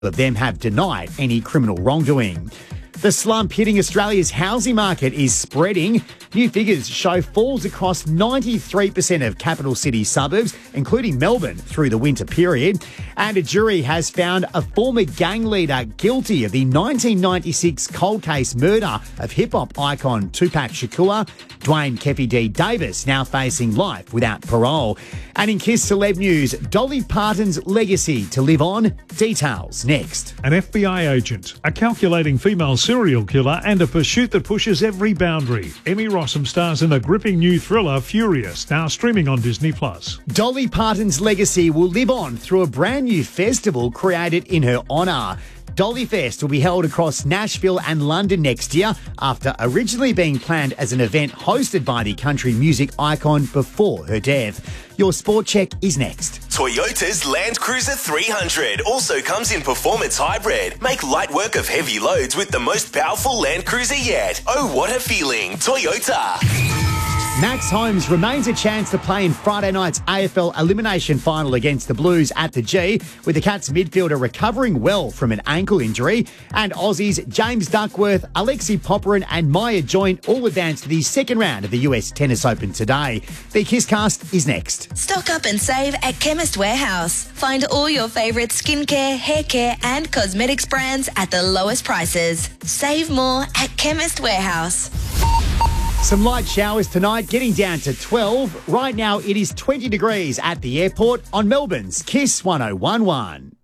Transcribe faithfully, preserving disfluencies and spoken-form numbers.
of them have denied any criminal wrongdoing. The slump hitting Australia's housing market is spreading. New figures show falls across ninety-three percent of capital city suburbs, including Melbourne, through the winter period. And a jury has found a former gang leader guilty of the nineteen ninety-six cold case murder of hip-hop icon Tupac Shakur. Dwayne Keffy D. Davis now facing life without parole. And in Kiss Celeb News, Dolly Parton's legacy to live on. Details next. An F B I agent, a calculating female serial killer, and a pursuit that pushes every boundary. Emmy Rossum stars in a gripping new thriller, Furious, now streaming on Disney plus. Dolly Parton's legacy will live on through a brand new festival created in her honour. Dolly Fest will be held across Nashville and London next year after originally being planned as an event hosted by the country music icon before her death. Your sport check is next. Toyota's Land Cruiser three hundred also comes in performance hybrid. Make light work of heavy loads with the most powerful Land Cruiser yet. Oh, what a feeling. Toyota. Max Holmes remains a chance to play in Friday night's A F L elimination final against the Blues at the G, with the Cats midfielder recovering well from an ankle injury. And Aussies James Duckworth, Alexi Popyrin and Maya Joint all advanced to the second round of the U S Tennis Open today. The Kisscast is next. Stock up and save at Chemist Warehouse. Find all your favourite skincare, hair care and cosmetics brands at the lowest prices. Save more at Chemist Warehouse. Some light showers tonight, getting down to twelve. Right now it is twenty degrees at the airport on Melbourne's Kiss one oh one one.